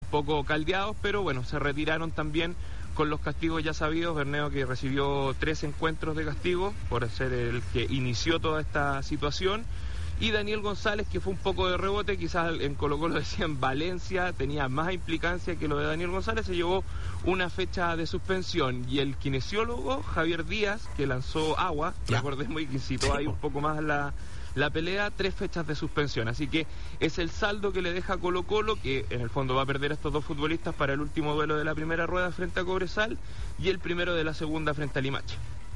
poco caldeados, pero bueno, se retiraron también con los castigos ya sabidos. Bermeo, que recibió 3 encuentros de castigo por ser el que inició toda esta situación, y Daniel González, que fue un poco de rebote, quizás en Colo-Colo decían Valencia, tenía más implicancia que lo de Daniel González, se llevó una fecha de suspensión. Y el kinesiólogo Javier Díaz, que lanzó agua, recordemos, y que incitó ahí un poco más la pelea, 3 fechas de suspensión. Así que es el saldo que le deja a Colo-Colo, que en el fondo va a perder a estos 2 futbolistas para el último duelo de la primera rueda frente a Cobresal y el primero de la segunda frente a Limache.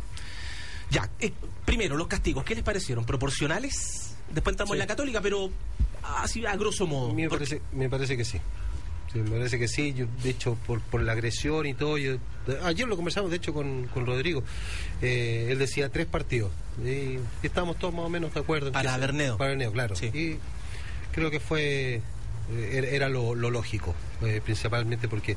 Ya, primero, los castigos, ¿qué les parecieron? ¿Proporcionales? Después entramos en la Católica, pero así a grosso modo. Me parece que sí. Sí, me parece que sí. Yo, de hecho, por la agresión y todo, ayer lo conversamos, de hecho, con Rodrigo. Él decía 3 partidos. Y estábamos todos más o menos de acuerdo. Para Berneo. Para Berneo, claro. Sí. Y creo que era lo lógico, principalmente porque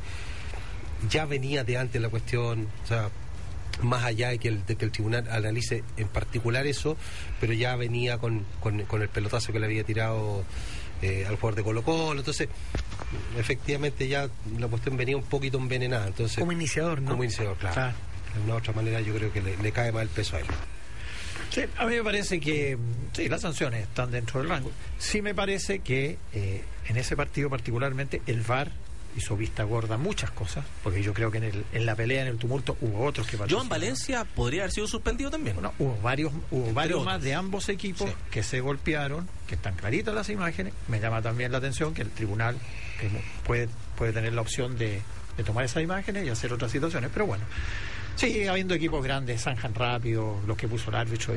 ya venía de antes la cuestión, o sea, más allá de que el tribunal analice en particular eso, pero ya venía con el pelotazo que le había tirado al jugador de Colo-Colo. Entonces, efectivamente ya la cuestión venía un poquito envenenada. Entonces, como iniciador, ¿no? Como iniciador, claro. De una u otra manera yo creo que le cae más el peso a él. Sí, a mí me parece que sí, las sanciones están dentro del rango. Sí me parece que en ese partido particularmente el VAR hizo vista gorda muchas cosas, porque yo creo que en la pelea, en el tumulto, hubo otros que participaron. Joan Valencia podría haber sido suspendido también. Bueno, hubo varios más de ambos equipos que se golpearon, que están claritas las imágenes. Me llama también la atención que el tribunal que puede tener la opción de tomar esas imágenes y hacer otras situaciones, pero bueno, sigue habiendo equipos grandes, zanjan rápido, los que puso el árbitro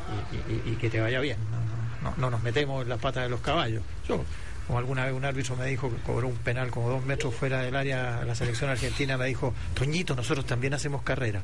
y que te vaya bien. No nos metemos en las patas de los caballos. Como alguna vez un árbitro me dijo que cobró un penal como 2 metros fuera del área, la selección argentina me dijo: Toñito, nosotros también hacemos carrera.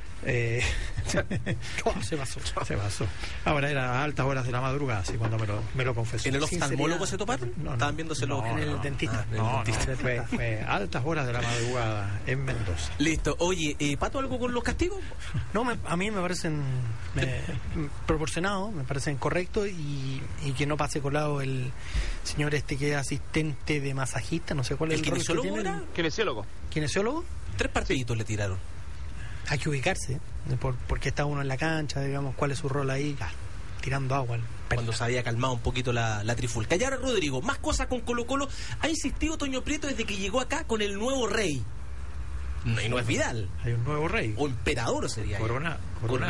Se pasó. Ahora era a altas horas de la madrugada, así cuando me lo confesó. ¿En el oftalmólogo se toparon? No, estaban viéndoselo en el dentista. Fue a altas horas de la madrugada en Mendoza. Listo. Oye, ¿Pato, algo con los castigos? No, a mí me parecen proporcionados, me parecen correctos, y que no pase colado el señor que es asistente de masajista, no sé cuál es el rol que tiene. ¿Kinesiólogo? 3 partiditos le tiraron. Hay que ubicarse, porque está uno en la cancha, digamos, cuál es su rol ahí, tirando agua. Cuando se había calmado un poquito la trifulca. Y ahora, Rodrigo, más cosas con Colo-Colo. Ha insistido Toño Prieto desde que llegó acá con el nuevo rey. Y no es Vidal. Hay un nuevo rey. O emperador sería. Coronado.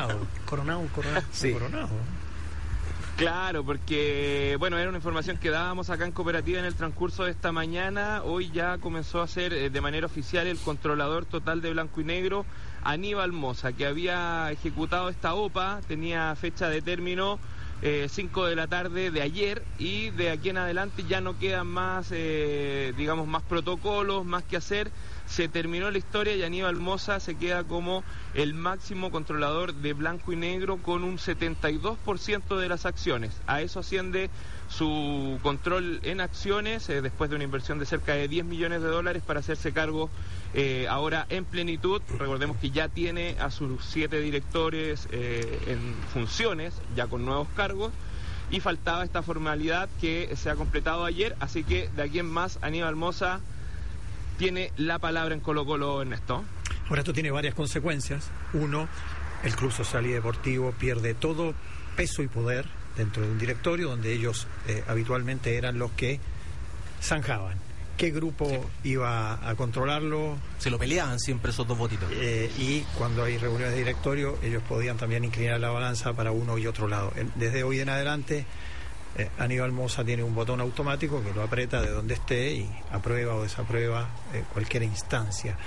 Sí. Coronado. Claro, porque bueno, era una información que dábamos acá en Cooperativa en el transcurso de esta mañana. Hoy ya comenzó a ser de manera oficial el controlador total de blanco y negro, Aníbal Mosa, que había ejecutado esta OPA, tenía fecha de término 5 de la tarde de ayer, y de aquí en adelante ya no quedan más, más protocolos, más que hacer. Se terminó la historia y Aníbal Mosa se queda como el máximo controlador de blanco y negro con un 72% de las acciones. A eso asciende su control en acciones, después de una inversión de cerca de $10 millones para hacerse cargo ahora en plenitud. Recordemos que ya tiene a sus 7 directores en funciones, ya con nuevos cargos, y faltaba esta formalidad que se ha completado ayer, así que de aquí en más Aníbal Mosa tiene la palabra en Colo-Colo, Ernesto. Ahora, esto tiene varias consecuencias. Uno, el Club Social y Deportivo pierde todo peso y poder dentro de un directorio donde ellos habitualmente eran los que zanjaban. ¿Qué grupo iba a controlarlo? Se lo peleaban siempre esos 2 votitos. Y cuando hay reuniones de directorio, ellos podían también inclinar la balanza para uno y otro lado. Desde hoy en adelante, Aníbal Mosa tiene un botón automático que lo aprieta de donde esté y aprueba o desaprueba cualquier instancia.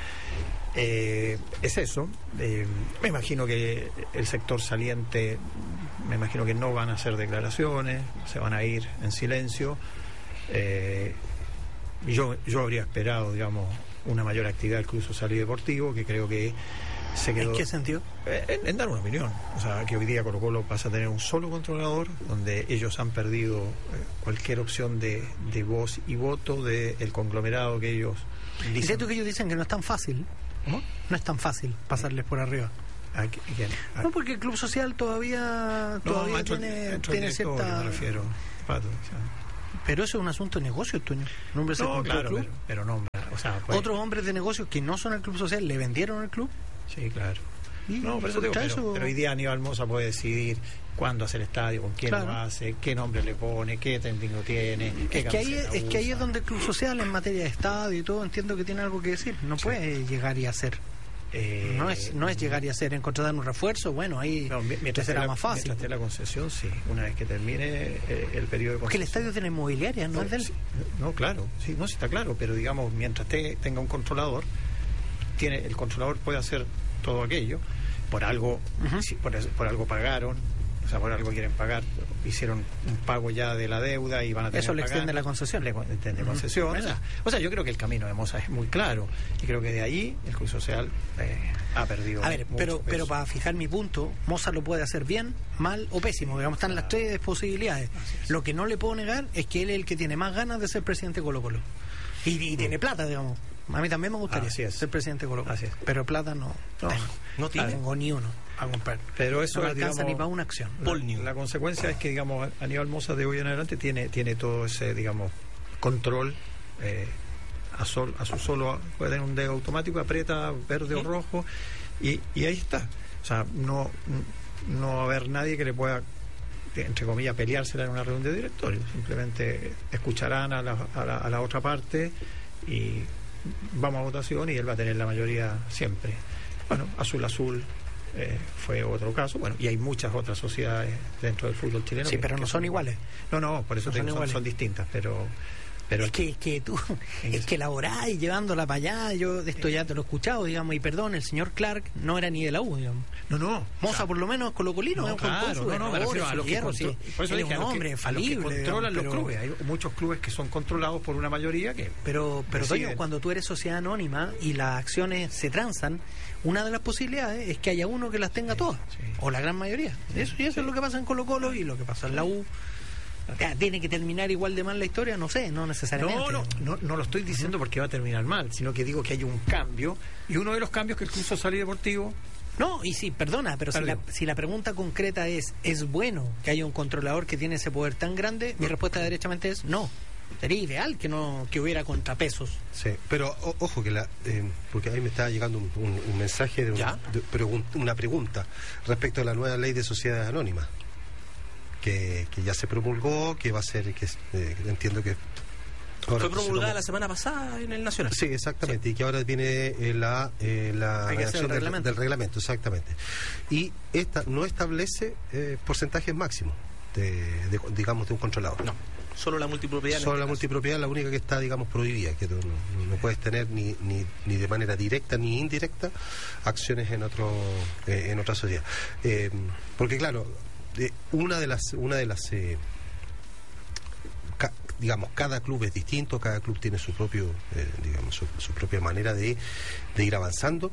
Es eso. Me imagino que el sector saliente, me imagino que no van a hacer declaraciones, se van a ir en silencio. Yo habría esperado, una mayor actividad del Club Social y Deportivo, que creo que se quedó. ¿En qué sentido? En dar una opinión. O sea, que hoy día Colo-Colo pasa a tener un solo controlador, donde ellos han perdido cualquier opción de voz y voto del conglomerado que ellos dicen. ¿Es cierto que ellos dicen que no es tan fácil? ¿Cómo? No es tan fácil pasarles por arriba. No, porque el Club Social todavía tiene cierta... me refiero, Pato, pero eso es un asunto de negocio, Toño. No, claro, pero nombra o sea, otros hombres de negocios que no son el club social le vendieron el club. Sí, claro. No, por eso digo, pero hoy día Aníbal Mosa puede decidir cuándo hacer el estadio, con quién lo hace, qué nombre le pone, qué trending lo tiene. Es que ahí es donde el club social, en materia de estadio y todo, entiendo que tiene algo que decir. No puede llegar y hacer. No es llegar y hacer, en contratar un refuerzo, bueno, ahí será más fácil. Mientras esté la concesión, sí. Una vez que termine el periodo de concesión. Porque el estadio tiene inmobiliaria, ¿no es de él? Sí, no, claro, sí está claro, pero digamos, mientras tenga un controlador, el controlador puede hacer todo aquello. Por algo, por algo pagaron, o sea, por algo quieren pagar, hicieron un pago ya de la deuda y van a tener eso le extiende la concesión. Le extiende concesión. O sea, yo creo que el camino de Mosa es muy claro y creo que de ahí el Club Social ha perdido. A ver, pero para fijar mi punto, Mosa lo puede hacer bien, mal o pésimo, digamos, están las tres posibilidades. Lo que no le puedo negar es que él es el que tiene más ganas de ser presidente de Colo-Colo y tiene plata, digamos. A mí también me gustaría ser presidente de Colo-Colo, pero plata no tengo ni uno a comprar. Pero eso no me alcanza ni para una acción. La consecuencia es que, digamos, Aníbal Mosa de hoy en adelante tiene todo ese, digamos, control a su solo, puede tener un dedo automático, aprieta verde o rojo y ahí está. O sea, no va a haber nadie que le pueda, entre comillas, peleársela en una reunión de directorio. Simplemente escucharán a la otra parte y vamos a votación y él va a tener la mayoría siempre. Bueno, Azul fue otro caso, bueno, y hay muchas otras sociedades dentro del fútbol chileno. Sí, pero no son iguales. No, por eso son distintas, pero es que tú es que elaborás y llevándola para allá, yo de esto ya te lo he escuchado, digamos, y perdón, el señor Clark no era ni de la U, digamos. No. Moza por lo menos colocolino, me refiero a los que por eso dije, a los que controlan los clubes. Hay muchos clubes que son controlados por una mayoría que pero Toño, cuando tú eres sociedad anónima y las acciones se transan, una de las posibilidades es que haya uno que las tenga todas, o la gran mayoría. Eso es lo que pasa en Colo-Colo y lo que pasa en la U. ¿Tiene que terminar igual de mal la historia? No sé, no necesariamente. No lo estoy diciendo porque va a terminar mal, sino que digo que hay un cambio, y uno de los cambios que el Club Social y Deportivo... No, y sí, perdona, pero si la pregunta concreta ¿es bueno que haya un controlador que tiene ese poder tan grande? Mi respuesta derechamente es no. Sería ideal que hubiera contrapesos. Sí, pero ojo que porque ahí me estaba llegando un mensaje de una pregunta respecto a la nueva ley de sociedades anónimas. Que ya se promulgó, que va a ser, entiendo que... Fue promulgada la semana pasada en el Nacional. Sí, exactamente, y que ahora viene la redacción del reglamento, exactamente. Y esta no establece porcentajes máximos digamos, de un controlador. No, solo la multipropiedad. Solo la multipropiedad es la única que está, digamos, prohibida, que no puedes tener ni de manera directa ni indirecta acciones en otra sociedad. Porque claro, una de las digamos, cada club es distinto, cada club tiene su propio digamos, su propia manera de ir avanzando,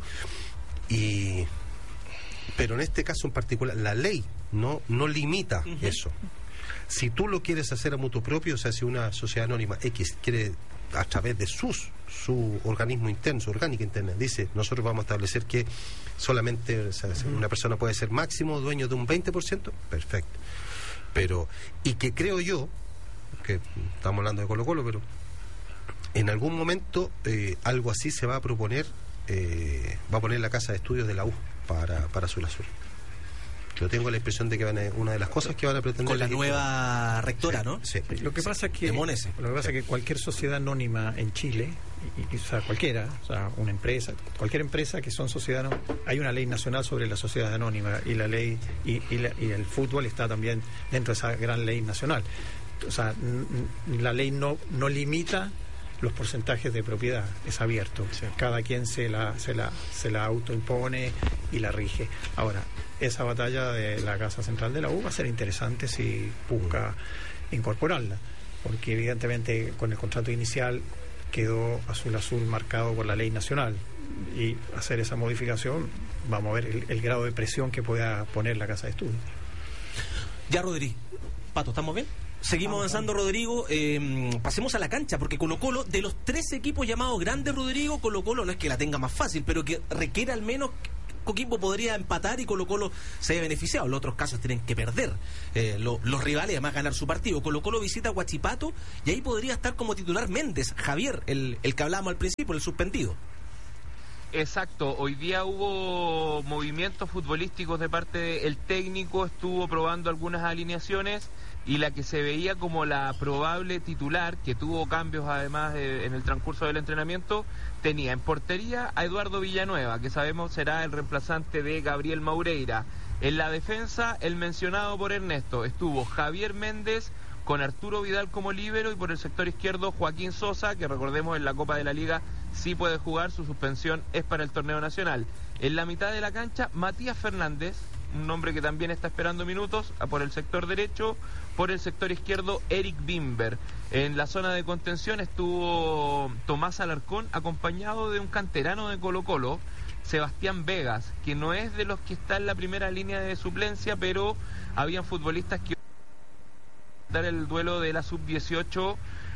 pero en este caso en particular la ley no limita eso. Si tú lo quieres hacer a mutuo propio, o sea, si una sociedad anónima X quiere, a través de su organismo interno, su orgánica interna, dice, nosotros vamos a establecer que solamente, o sea, una persona puede ser máximo dueño de un 20%, perfecto. Pero, y que creo yo, que estamos hablando de Colo-Colo, pero en algún momento algo así se va a proponer, va a poner la casa de estudios de la U para Azul Azul. Yo tengo la impresión de que una de las cosas que van a pretender... Con la nueva rectora, ¿no? Sí. Lo que pasa es que cualquier sociedad anónima en Chile, o sea, cualquiera, o sea, una empresa, cualquier empresa que son sociedades, hay una ley nacional sobre las sociedades anónimas y la ley y el fútbol está también dentro de esa gran ley nacional. O sea, la ley no limita los porcentajes de propiedad, es abierto. Cada quien se la autoimpone y la rige. Ahora, esa batalla de la Casa Central de la U va a ser interesante si busca incorporarla, porque evidentemente con el contrato inicial quedó Azul Azul marcado por la ley nacional, y hacer esa modificación, vamos a ver el grado de presión que pueda poner la Casa de Estudios. Ya, Rodrigo. Pato, ¿estamos bien? Seguimos avanzando, Rodrigo. Pasemos a la cancha, porque Colo-Colo, de los 3 equipos llamados grandes, Rodrigo, Colo-Colo no es que la tenga más fácil, pero que requiere al menos Coquimbo podría empatar y Colo-Colo se haya beneficiado. En los otros casos tienen que perder los rivales, además ganar su partido. Colo-Colo visita a Huachipato y ahí podría estar como titular Méndez, Javier, el que hablábamos al principio, el suspendido. Exacto, hoy día hubo movimientos futbolísticos de parte del técnico, estuvo probando algunas alineaciones y la que se veía como la probable titular, que tuvo cambios además en el transcurso del entrenamiento, tenía en portería a Eduardo Villanueva, que sabemos será el reemplazante de Gabriel Maureira. En la defensa, el mencionado por Ernesto, estuvo Javier Méndez con Arturo Vidal como líbero y por el sector izquierdo Joaquín Sosa, que recordemos en la Copa de la Liga sí puede jugar, su suspensión es para el torneo nacional. En la mitad de la cancha, Matías Fernández, un nombre que también está esperando minutos, por el sector derecho, por el sector izquierdo Eric Bimber. En la zona de contención estuvo Tomás Alarcón, acompañado de un canterano de Colo-Colo, Sebastián Vegas, que no es de los que está en la primera línea de suplencia, pero habían futbolistas que dar el duelo de la sub-18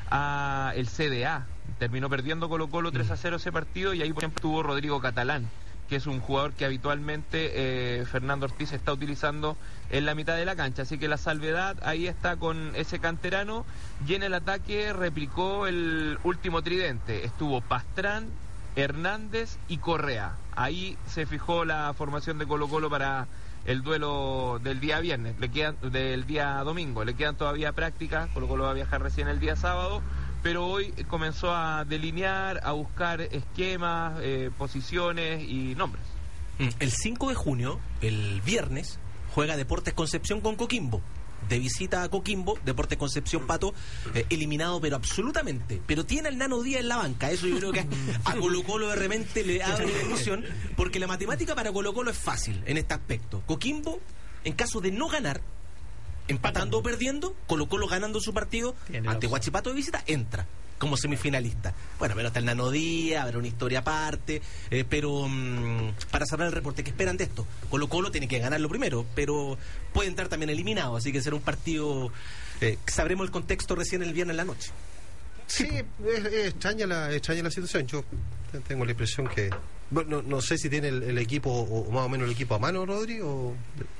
a el CDA. Terminó perdiendo Colo-Colo 3-0 ese partido y ahí por ejemplo estuvo Rodrigo Catalán, que es un jugador que habitualmente Fernando Ortiz está utilizando en la mitad de la cancha, así que la salvedad ahí está con ese canterano. Y en el ataque replicó el último tridente, estuvo Pastrán, Hernández y Correa. Ahí se fijó la formación de Colo-Colo para el duelo del día viernes, del día domingo. Le quedan todavía prácticas, Colo-Colo va a viajar recién el día sábado, pero hoy comenzó a delinear, a buscar esquemas, posiciones y nombres. El 5 de junio, el viernes, juega Deportes Concepción con Coquimbo. De visita a Coquimbo, Deportes Concepción, Pato, eliminado pero absolutamente. Pero tiene al Nano Díaz en la banca. Eso yo creo que a Colo-Colo de repente le abre la ilusión, porque la matemática para Colo-Colo es fácil en este aspecto. Coquimbo, en caso de no ganar, empatando o perdiendo, Colo-Colo ganando su partido ante Huachipato de visita, entra como semifinalista. Bueno, pero hasta el Nano Díaz, habrá una historia aparte, pero para cerrar el reporte, ¿qué esperan de esto? Colo-Colo tiene que ganarlo primero, pero puede entrar también eliminado, así que será un partido, sabremos el contexto recién el viernes en la noche. Sí, es extraña la situación. Yo tengo la impresión que, bueno, no sé si tiene el equipo, o más o menos el equipo a mano, Rodri, o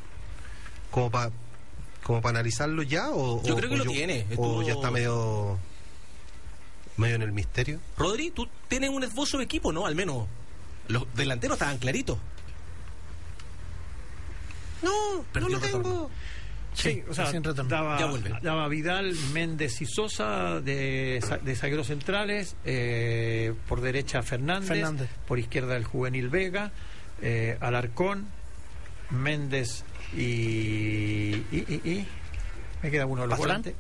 como para analizarlo ya, yo creo que lo tiene. O ya está medio en el misterio. Rodri, tú tienes un esbozo de equipo, ¿no? Al menos los delanteros estaban claritos. No lo tengo. Sí, o sea, daba Vidal, Méndez y Sosa de zagueros centrales, por derecha Fernández, por izquierda el juvenil Vega, Alarcón, Méndez y me queda uno de los volantes.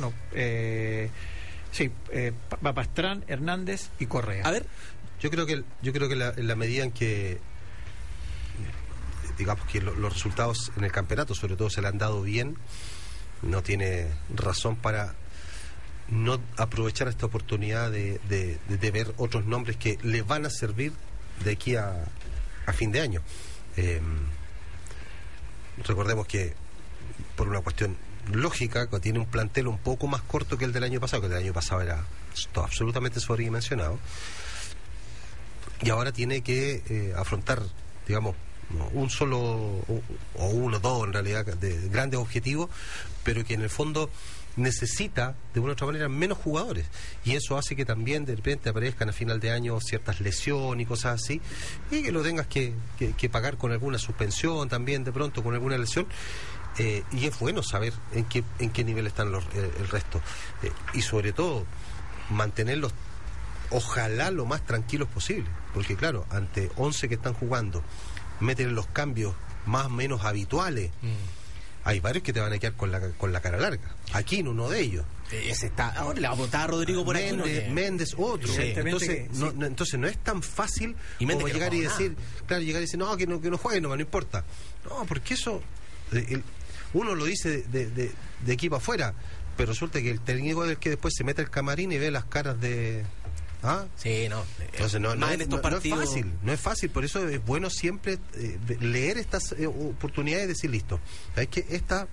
Va Pastrán, Hernández y Correa. A ver, yo creo que en la medida en que digamos que los resultados en el campeonato sobre todo se le han dado bien, no tiene razón para no aprovechar esta oportunidad de ver otros nombres que le van a servir de aquí a fin de año. Recordemos que por una cuestión lógica, que tiene un plantel un poco más corto que el del año pasado, que el del año pasado era absolutamente sobredimensionado, y ahora tiene que afrontar, digamos, un solo o uno, dos en realidad, de grandes objetivos, pero que en el fondo necesita de una u otra manera menos jugadores, y eso hace que también de repente aparezcan a final de año ciertas lesiones y cosas así, y que lo tengas que pagar con alguna suspensión también, de pronto con alguna lesión. Y es bueno saber en qué nivel están el resto, y sobre todo mantenerlos ojalá lo más tranquilos posible, porque claro, ante 11 que están jugando, meten los cambios más o menos habituales, hay varios que te van a quedar con la cara larga. Aquí en uno de ellos ese está, ahora le va a botar a Rodrigo por Méndez, aquí, Méndez otro, sí. Entonces no es tan fácil como llegar y decir, no, que no juegue, no importa, no, porque eso uno lo dice de equipo afuera, pero resulta que el técnico es el que después se mete al camarín y ve las caras de... Sí, no. Entonces no es fácil, por eso es bueno siempre leer estas oportunidades y decir, listo, es que esta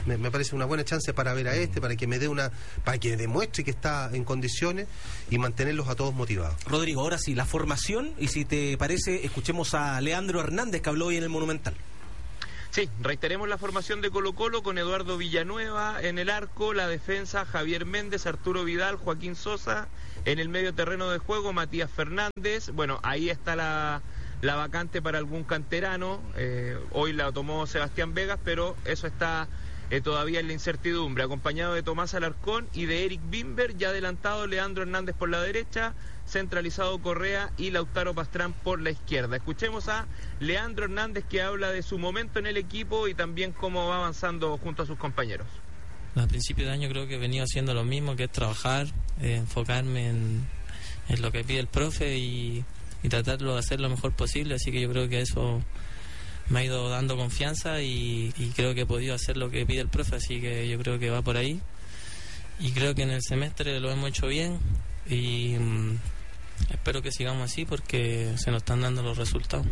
me parece una buena chance para ver a para que me dé para que demuestre que está en condiciones y mantenerlos a todos motivados. Rodrigo, ahora sí, la formación, y si te parece, escuchemos a Leandro Hernández, que habló hoy en el Monumental. Sí, reiteremos la formación de Colo-Colo con Eduardo Villanueva en el arco, la defensa Javier Méndez, Arturo Vidal, Joaquín Sosa, en el medio terreno de juego Matías Fernández. Bueno, ahí está la vacante para algún canterano, hoy la tomó Sebastián Vegas, pero eso está todavía en la incertidumbre, acompañado de Tomás Alarcón y de Eric Bimber, ya adelantado Leandro Hernández por la derecha, centralizado Correa y Lautaro Pastrán por la izquierda. Escuchemos a Leandro Hernández, que habla de su momento en el equipo y también cómo va avanzando junto a sus compañeros. A principio de año creo que he venido haciendo lo mismo, que es trabajar, enfocarme en lo que pide el profe y tratarlo de hacer lo mejor posible, así que yo creo que eso me ha ido dando confianza y creo que he podido hacer lo que pide el profe, así que yo creo que va por ahí y creo que en el semestre lo hemos hecho bien y espero que sigamos así porque se nos están dando los resultados.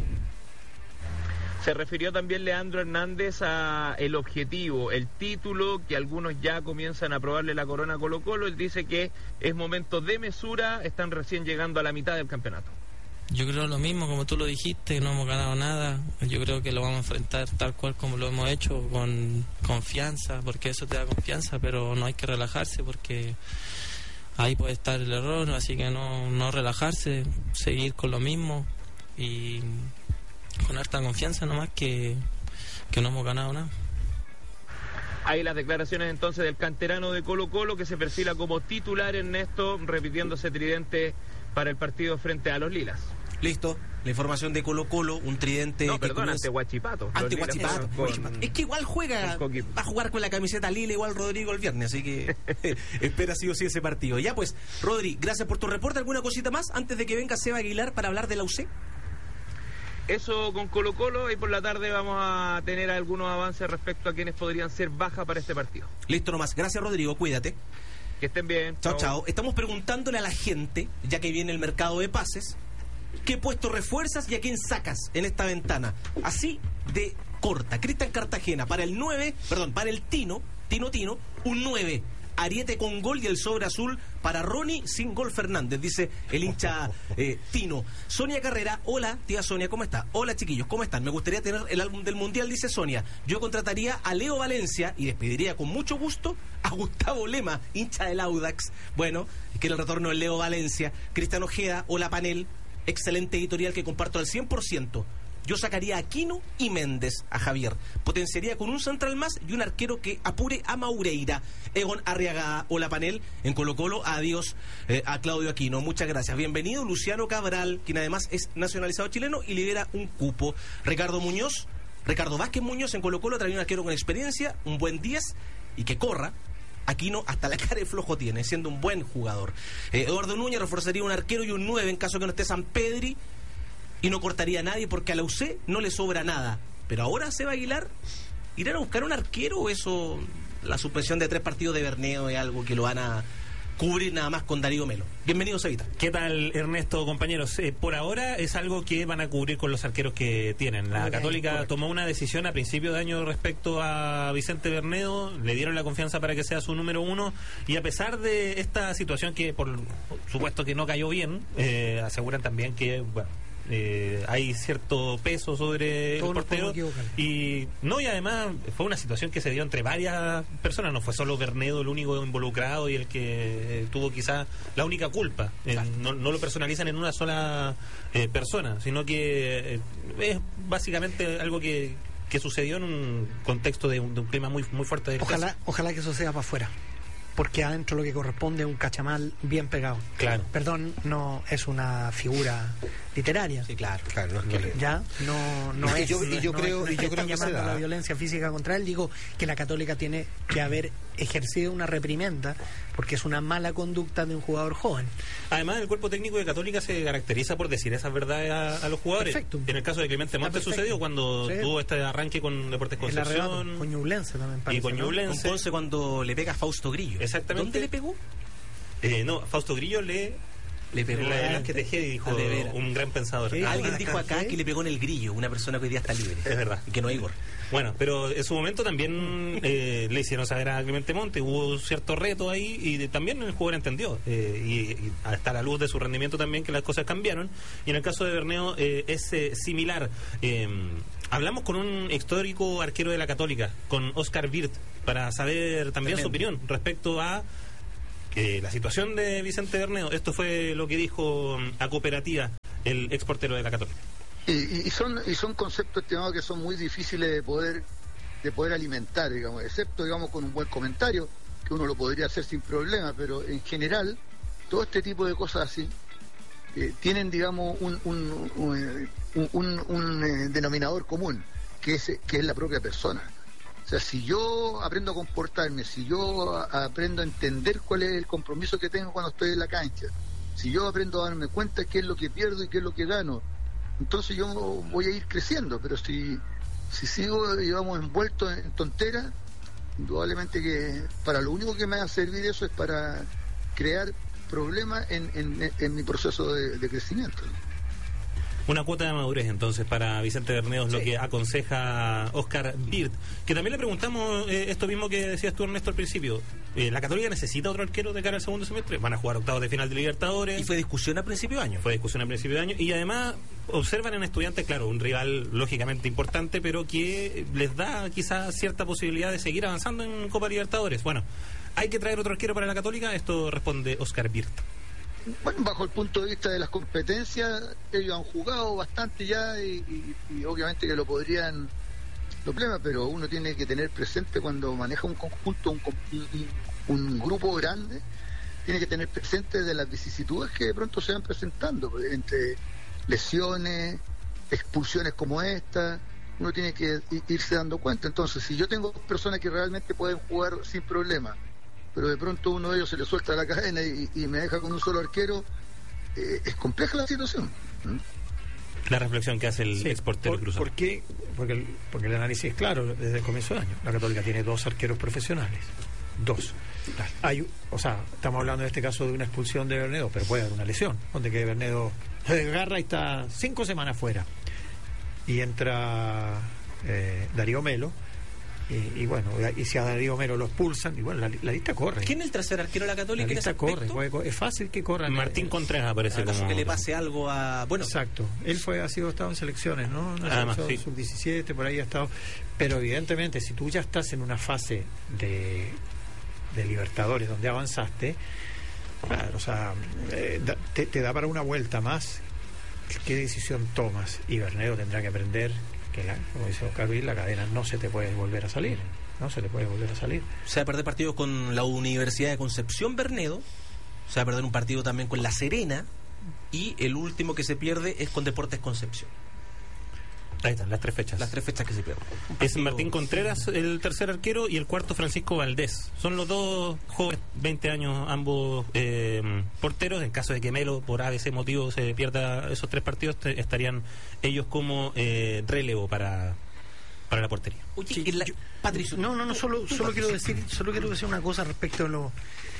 Se refirió también Leandro Hernández a el objetivo, el título, que algunos ya comienzan a probarle la corona a Colo-Colo. Él dice que es momento de mesura, están recién llegando a la mitad del campeonato. Yo creo lo mismo, como tú lo dijiste, que no hemos ganado nada. Yo creo que lo vamos a enfrentar tal cual como lo hemos hecho, con confianza, porque eso te da confianza, pero no hay que relajarse porque ahí puede estar el error, así que no relajarse, seguir con lo mismo y con harta confianza nomás que no hemos ganado nada. Hay las declaraciones entonces del canterano de Colo-Colo, que se perfila como titular, Ernesto, repitiéndose tridente para el partido frente a los Lilas. Listo, la información de Colo-Colo, un tridente... No, perdón, ante Huachipato. Ante Huachipato. Es que igual va a jugar con la camiseta lila igual Rodrigo el viernes, así que espera sí o sí ese partido. Ya pues, Rodri, gracias por tu reporte. ¿Alguna cosita más antes de que venga Seba Aguilar para hablar de la UC? Eso con Colo-Colo, y por la tarde vamos a tener algunos avances respecto a quienes podrían ser baja para este partido. Listo nomás. Gracias, Rodrigo. Cuídate. Que estén bien. Chao. Estamos preguntándole a la gente, ya que viene el mercado de pases, ¿qué puesto refuerzas y a quién sacas en esta ventana? Así de corta. Cristian Cartagena, para el Tino, un 9. Ariete con gol y el sobre azul para Ronnie sin gol Fernández, dice el hincha Tino. Sonia Carrera, hola tía Sonia, ¿cómo está? Hola chiquillos, ¿cómo están? Me gustaría tener el álbum del Mundial, dice Sonia. Yo contrataría a Leo Valencia y despediría con mucho gusto a Gustavo Lema, hincha del Audax. Bueno, que el retorno de Leo Valencia. Cristian Ojeda, hola panel, excelente editorial que comparto al 100%. Yo sacaría a Aquino y Méndez, a Javier. Potenciaría con un central más y un arquero que apure a Maureira. Egon Arriagada, hola panel, en Colo-Colo, adiós a Claudio Aquino. Muchas gracias. Bienvenido Luciano Cabral, quien además es nacionalizado chileno y lidera un cupo. Ricardo Vázquez Muñoz, en Colo-Colo, trae un arquero con experiencia, un buen 10 y que corra. Aquino hasta la cara de flojo tiene, siendo un buen jugador. Eduardo Núñez reforzaría un arquero y un 9 en caso que no esté Sampedri. Y no cortaría a nadie porque a la UC no le sobra nada. Pero ahora Seba Aguilar, ¿irán a buscar un arquero o eso, la suspensión de 3 partidos de Bermeo es algo que lo van a cubrir nada más con Darío Melo? Bienvenido, Sebita. ¿Qué tal, Ernesto, compañeros? Por ahora es algo que van a cubrir con los arqueros que tienen. La Católica tomó una decisión a principio de año respecto a Vicente Bermeo, le dieron la confianza para que sea su número 1 y a pesar de esta situación que por supuesto que no cayó bien, aseguran también que, bueno, hay cierto peso sobre el portero y además fue una situación que se dio entre varias personas, no fue solo Bernedo el único involucrado y el que tuvo quizá la única culpa. No lo personalizan en una sola persona, sino que es básicamente algo que sucedió en un contexto de un clima muy fuerte del caso. Ojalá que eso sea para afuera, porque adentro lo que corresponde es un cachamal bien pegado. Claro. Perdón, no es una figura literaria. Sí, claro. Ya, no es. Yo creo que llamando a la violencia física contra él. Digo que la Católica tiene que haber ejercido una reprimenda porque es una mala conducta de un jugador joven. Además, el cuerpo técnico de Católica se caracteriza por decir esas verdades a los jugadores. Perfecto. En el caso de Clemente Montes sucedió cuando tuvo este arranque con Deportes Concepción. Con Ñublense también parece, y con Ñublense. Con Conce cuando le pega a Fausto Grillo. Exactamente. ¿Dónde le pegó? Fausto Grillo le Le pegó que Tejedi dijo, un gran pensador. Alguien dijo acá que le pegó en el grillo, una persona que hoy día está libre. Es verdad. Y que no hay Igor. Bueno, pero en su momento también le hicieron saber a Clemente Monte, hubo cierto reto ahí y también el jugador entendió. Y hasta la luz de su rendimiento también que las cosas cambiaron. Y en el caso de Berneo es similar. Hablamos con un histórico arquero de la Católica, con Oscar Wirth, para saber también su opinión respecto a la situación de Vicente Berneo. Esto fue lo que dijo a Cooperativa el exportero de la Católica. Y son conceptos, estimado, que son muy difíciles de poder alimentar, digamos, excepto, digamos, con un buen comentario, que uno lo podría hacer sin problema, pero en general, todo este tipo de cosas así tienen, digamos, un denominador común, que es la propia persona. O sea, si yo aprendo a comportarme, si yo aprendo a entender cuál es el compromiso que tengo cuando estoy en la cancha, si yo aprendo a darme cuenta qué es lo que pierdo y qué es lo que gano, entonces yo voy a ir creciendo. Pero si sigo, digamos, envuelto en tonteras, indudablemente que para lo único que me va a servir eso es para crear problemas en mi proceso de crecimiento. Una cuota de madurez entonces para Vicente Berneo es lo que aconseja Oscar Wirth, que también le preguntamos esto mismo que decías tú, Ernesto, al principio. ¿La Católica necesita otro arquero de cara al segundo semestre? Van a jugar octavos de final de Libertadores. Y fue discusión a principio de año. Y además observan en Estudiantes, claro, un rival lógicamente importante, pero que les da quizás cierta posibilidad de seguir avanzando en Copa Libertadores. Bueno, ¿hay que traer otro arquero para la Católica? Esto responde Oscar Wirth. Bueno, bajo el punto de vista de las competencias, ellos han jugado bastante ya y obviamente que lo podrían problema, pero uno tiene que tener presente cuando maneja un conjunto, un grupo grande, tiene que tener presente de las vicisitudes que de pronto se van presentando, entre lesiones, expulsiones como esta, uno tiene que irse dando cuenta. Entonces, si yo tengo personas que realmente pueden jugar sin problema, pero de pronto uno de ellos se le suelta la cadena y me deja con un solo arquero, es compleja la situación. La reflexión que hace el exportero cruzado. ¿Por qué? Porque el análisis es claro desde el comienzo del año. La Católica tiene 2 arqueros profesionales. 2. Estamos hablando en este caso de una expulsión de Bernedo, pero puede haber una lesión, donde que Bernedo se agarra y está 5 semanas fuera. Y entra Darío Melo. Y bueno, y si a Darío Melo lo expulsan, y bueno, la lista corre. ¿Quién es el tercer arquero de la Católica? La lista corre, es fácil que corran. Martín Contreras aparece como... que le pase algo a... Bueno, exacto, él ha estado en selecciones, ¿no? Sub-17, por ahí ha estado. Pero evidentemente, si tú ya estás en una fase de Libertadores donde avanzaste, claro, te da para una vuelta más. ¿Qué decisión tomas? Y Bernedo tendrá que aprender que, como dice Oscar Wirth, la cadena no se te puede volver a salir. Se va a perder partidos con la Universidad de Concepción, Bernedo. Se va a perder un partido también con La Serena. Y el último que se pierde es con Deportes Concepción. Ahí están, las 3 fechas. Las 3 fechas que se pierden. Es Martín Contreras el tercer arquero y el cuarto Francisco Valdés. Son los 2 jóvenes, 20 años, ambos porteros. En caso de que Melo por ABC motivo se pierda esos 3 partidos, estarían ellos como relevo para la portería. Oye, Patricio, solo quiero decir una cosa respecto a lo...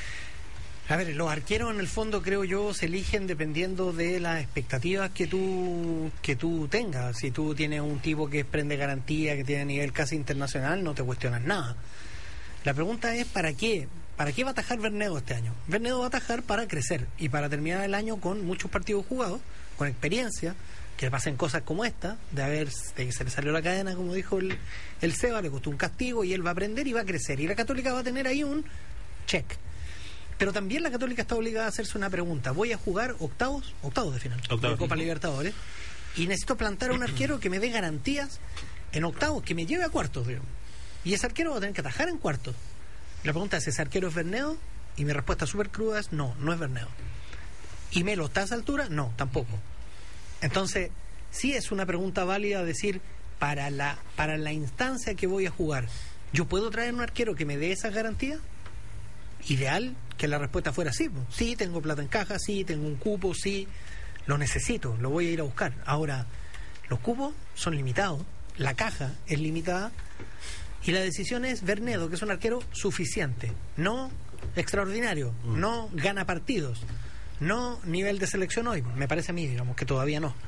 A ver, los arqueros en el fondo, creo yo, se eligen dependiendo de las expectativas que tú tengas. Si tú tienes un tipo que prende garantía, que tiene nivel casi internacional, no te cuestionas nada. La pregunta es, ¿para qué? ¿Para qué va a atajar Bernedo este año? Bernedo va a atajar para crecer y para terminar el año con muchos partidos jugados, con experiencia, que le pasen cosas como esta, de que se le salió la cadena, como dijo el Seba, le costó un castigo y él va a aprender y va a crecer. Y la Católica va a tener ahí un check. Pero también la Católica está obligada a hacerse una pregunta. Voy a jugar octavos de final de Copa Libertadores y necesito plantar a un arquero que me dé garantías en octavos, que me lleve a cuartos, digamos. Y ese arquero va a tener que atajar en cuartos. La pregunta es, ¿ese arquero es Bernedo? Y mi respuesta súper cruda es no es Bernedo. ¿Y Melo está a esa altura? No, tampoco. Entonces, sí es una pregunta válida decir, para la instancia que voy a jugar, ¿yo puedo traer un arquero que me dé esas garantías? Ideal que la respuesta fuera sí. Sí, tengo plata en caja, sí, tengo un cupo, sí, lo necesito, lo voy a ir a buscar. Ahora, los cupos son limitados, la caja es limitada y la decisión es Bernedo, que es un arquero suficiente, no extraordinario, no gana partidos. No nivel de selección hoy, me parece a mí, digamos, que todavía no.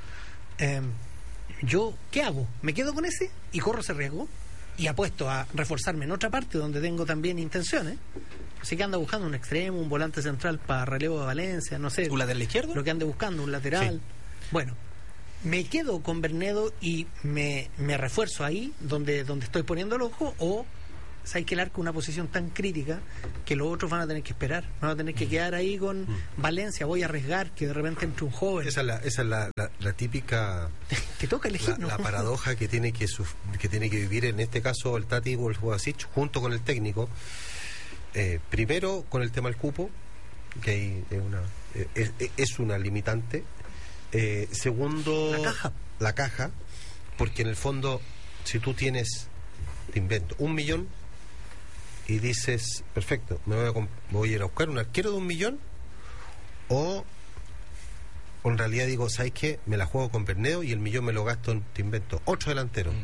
Yo, ¿qué hago? ¿Me quedo con ese y corro ese riesgo? Y apuesto a reforzarme en otra parte donde tengo también intenciones. Así que anda buscando un extremo, un volante central para relevo de Valencia, no sé. ¿Un lateral izquierdo? Lo que ande buscando, un lateral. Sí. Bueno, me quedo con Bernedo y me refuerzo ahí donde estoy poniendo el ojo, o hay que quedar con una posición tan crítica que los otros van a tener que esperar, van a tener que quedar ahí con Valencia. Voy a arriesgar que de repente entre un joven. Esa es la típica te toca elegir, ¿no? La paradoja que tiene que vivir en este caso el Tati o el Jugasic junto con el técnico. Primero con el tema del cupo, que es una limitante. Segundo, la caja, porque en el fondo, si tú tienes, te invento, 1 millón y dices, perfecto, voy a ir a buscar un arquero de 1 millón, o en realidad digo, ¿sabes qué? Me la juego con Bernedo y el millón me lo gasto en, te invento, 8 delanteros.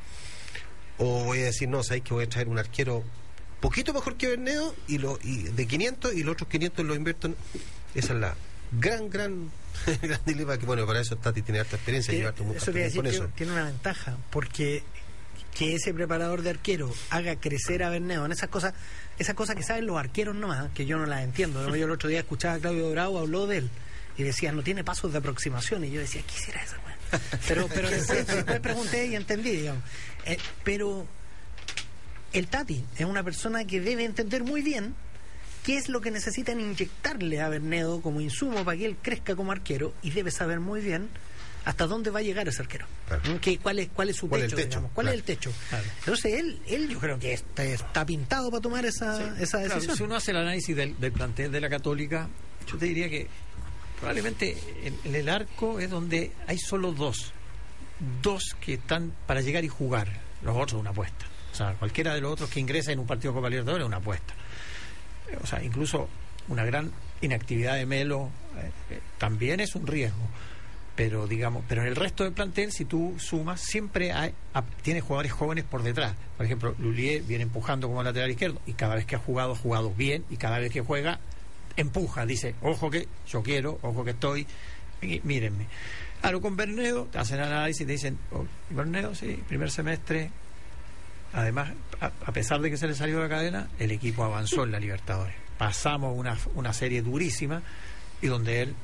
O voy a decir, no, ¿sabes qué? Voy a traer un arquero poquito mejor que Bernedo y de 500 y los otros 500 los invierto en... Esa es la gran dilema, que bueno, para eso Tati tiene harta experiencia. Eso quiere decir que tiene una ventaja, porque que ese preparador de arquero haga crecer a Bernedo en esas cosas que saben los arqueros nomás, que yo no las entiendo. Yo el otro día escuchaba a Claudio Bravo, habló de él y decía, no tiene pasos de aproximación, y yo decía, ¿qué será eso? Pero después pregunté y entendí, digamos. Pero el Tati es una persona que debe entender muy bien qué es lo que necesitan inyectarle a Bernedo como insumo para que él crezca como arquero, y debe saber muy bien hasta dónde va a llegar ese arquero. Claro. ¿Cuál es su techo, digamos? ¿Cuál es el techo? Claro. Entonces él yo creo que está pintado para tomar esa decisión. Claro, si uno hace el análisis del plantel de la Católica, yo te diría que probablemente en el arco es donde hay solo dos que están para llegar y jugar. Los otros una apuesta. O sea, cualquiera de los otros que ingresa en un partido de Copa Libertadores es una apuesta. O sea, incluso una gran inactividad de Melo también es un riesgo. Pero en el resto del plantel, si tú sumas, siempre tiene jugadores jóvenes por detrás. Por ejemplo, Lullier viene empujando como lateral izquierdo, y cada vez que ha jugado bien, y cada vez que juega empuja, dice, ojo que yo quiero, ojo que estoy, y mírenme. Claro, con Bernedo te hacen análisis y te dicen, Bernedo, sí, primer semestre. Además, a pesar de que se le salió la cadena, el equipo avanzó en la Libertadores. Pasamos una serie durísima, y donde él,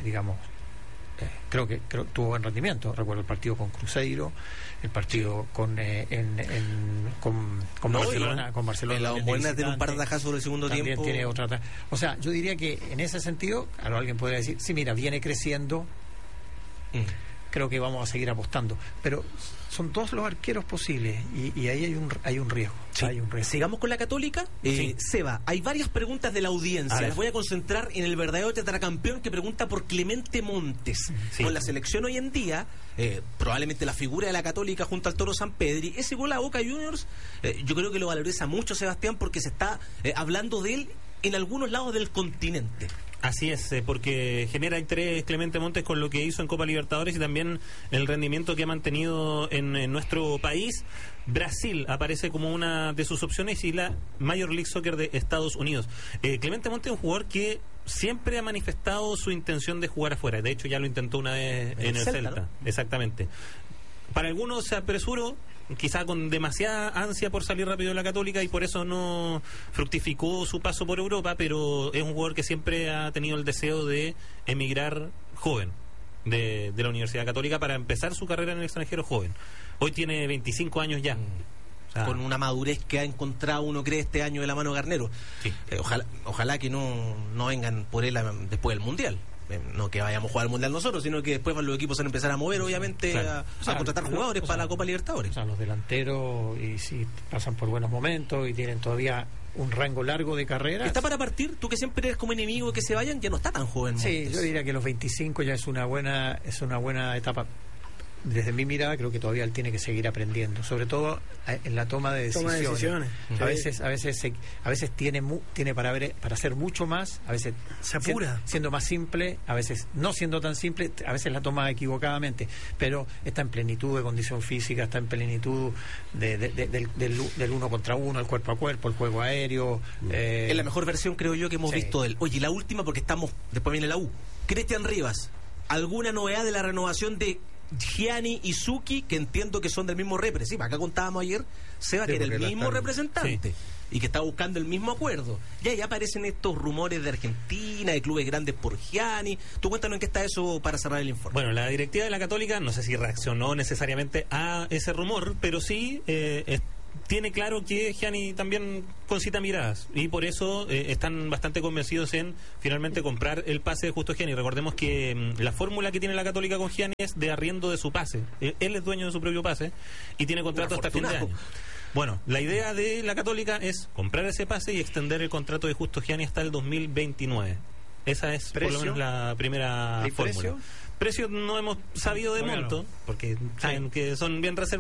creo que tuvo buen rendimiento. Recuerdo el partido con Cruzeiro, el partido con Barcelona. Con Barcelona, la buena tiene un par de tajazos sobre el segundo tiempo. Tiene otra. O sea, yo diría que en ese sentido, claro, alguien podría decir, sí, mira, viene creciendo. Creo que vamos a seguir apostando, pero son todos los arqueros posibles, y ahí hay un riesgo. Sí. Sigamos con la Católica. Seba, hay varias preguntas de la audiencia. Las voy a concentrar en el verdadero tetracampeón, que pregunta por Clemente Montes. Con la selección hoy en día, probablemente la figura de la Católica junto al Toro Sampedri, ese gol a Boca Juniors, yo creo que lo valoriza mucho Sebastián, porque se está hablando de él en algunos lados del continente. Así es, porque genera interés Clemente Montes con lo que hizo en Copa Libertadores y también el rendimiento que ha mantenido en nuestro país. Brasil aparece como una de sus opciones, y la Major League Soccer de Estados Unidos. Clemente Montes es un jugador que siempre ha manifestado su intención de jugar afuera. De hecho, ya lo intentó una vez en el Celta. ¿No? Exactamente. Para algunos se apresuró, quizá con demasiada ansia por salir rápido de la Católica, y por eso no fructificó su paso por Europa, pero es un jugador que siempre ha tenido el deseo de emigrar joven de la Universidad Católica para empezar su carrera en el extranjero joven. Hoy tiene 25 años ya. Con una madurez que ha encontrado, uno cree, este año de la mano de Garnero. Sí. Ojalá que no vengan por él después del Mundial. No que vayamos a jugar al Mundial nosotros, sino que después los equipos van a empezar a mover, obviamente, claro, a contratar jugadores para la Copa Libertadores. O sea, los delanteros, y si pasan por buenos momentos y tienen todavía un rango largo de carrera. ¿Está para partir? Tú que siempre eres como enemigo de que se vayan, ya no está tan joven. Sí, yo diría que los 25 ya es una buena etapa. desde mi mirada creo que todavía él tiene que seguir aprendiendo, sobre todo en la toma de decisiones. A veces tiene para hacer mucho más, a veces se apura, siendo más simple, a veces no siendo tan simple, a veces la toma equivocadamente, pero está en plenitud de condición física, está en plenitud del uno contra uno, el cuerpo a cuerpo, el juego aéreo. Es la mejor versión, creo yo, que hemos visto de él. Oye, y la última, porque después viene la U. Cristian Rivas, ¿alguna novedad de la renovación de Gianni y Suki, que entiendo que son del mismo repre? Sí, acá contábamos ayer, Seba, que era el mismo representante y que está buscando el mismo acuerdo. Ya aparecen estos rumores de Argentina, de clubes grandes por Gianni. Tú cuéntanos en qué está eso para cerrar el informe. Bueno, la directiva de la Católica, no sé si reaccionó necesariamente a ese rumor, pero sí tiene claro que Gianni también concita miradas y por eso están bastante convencidos en finalmente comprar el pase de Justo Gianni. Recordemos que la fórmula que tiene la Católica con Gianni es de arriendo de su pase. Él es dueño de su propio pase y tiene contrato hasta fin de año. Bueno, la idea de la Católica es comprar ese pase y extender el contrato de Justo Gianni hasta el 2029. Esa es por lo menos la primera fórmula. ¿Precio? No hemos sabido de monto, porque saben que son bien reservados.